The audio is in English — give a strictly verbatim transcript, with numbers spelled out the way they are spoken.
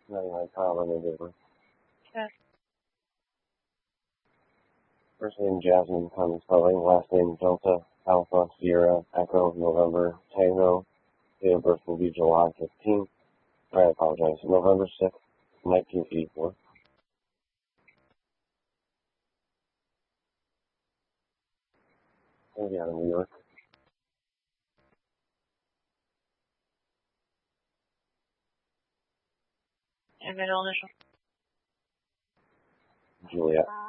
ninety-nine Kyle in Denver. Okay. First name Jasmine Cummings spelling, last name Delta Alpha Sierra Echo November Tango. Date of birth will be July fifteenth. I apologize. November sixth, nineteen eighty-four. Indiana, New York. And middle initial. Juliet.